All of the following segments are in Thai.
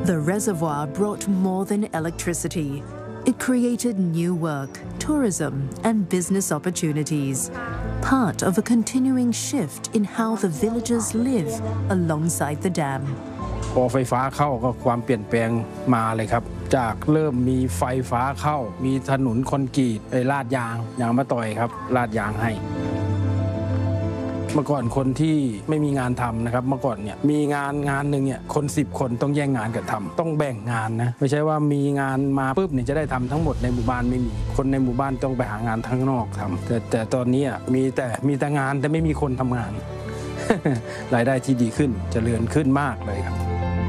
The reservoir brought more than electricity. It created new work, tourism, and business opportunities, part of a continuing shift in how the villagers live alongside the dam. พอไฟฟ้าเข้าก็ความเปลี่ยนแปลงมาเลยครับจากเริ่มมีไฟฟ้าเข้ามีถนนคอนกรีตลาดยางมะตอยครับลาดยางให้เมื่อก่อนคนที่ไม่มีงานทำนะครับเมื่อก่อนเนี่ยมีงานหนึ่งเนี่ยคน10 คนต้องแย่งงานกันทำต้องแบ่งงานนะไม่ใช่ว่ามีงานมาปุ๊บเนี่ยจะได้ทำทั้งหมดในหมู่บ้านไม่มีคนในหมู่บ้านต้องไปหางานข้างนอกทำแต่ตอนนี้มีแต่งานแต่ไม่มีคนทำงาน รายได้ที่ดีขึ้นเจริญขึ้นมากเลยครับ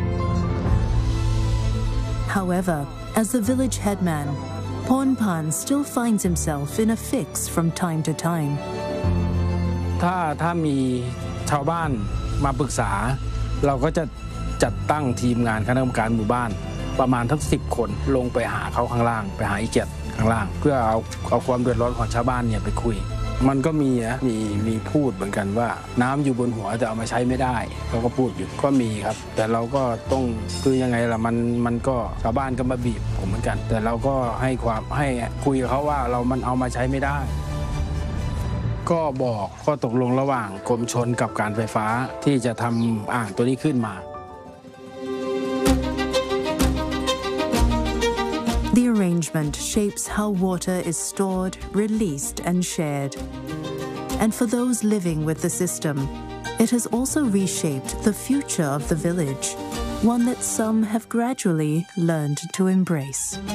However, as the village headman, Pornpan still finds himself in a fix from time to time. ถ้ามีชาวบ้านมาปรึกษาเราก็จะจัดตั้งทีมงานคณะกรรมการหมู่บ้านประมาณทั้ง10 คนลงไปหาเขาข้างล่างไปหาอีเกียรติข้างล่างเพื่อเอาความเดือดร้อนของชาวบ้านเนี่ยไปคุยมันก็มีพูดเหมือนกันว่าน้ำอยู่บนหัวแต่เอามาใช้ไม่ได้เขาก็พูดอยู่ก็มีครับแต่เราก็ต้องคือยังไงล่ะมันก็ชาวบ้านก็มาบีบผมเหมือนกันแต่เราก็ให้คุยกับเขาว่ามันเอามาใช้ไม่ได้ก็บอกข้อตกลงระหว่างกรมชลกับการไฟฟ้าที่จะทำอ่างตัวนี้ขึ้นมา The arrangement shapes how water is stored, released, and shared. And for those living with the system, it has also reshaped the future of the village, one that some have gradually learned to embrace.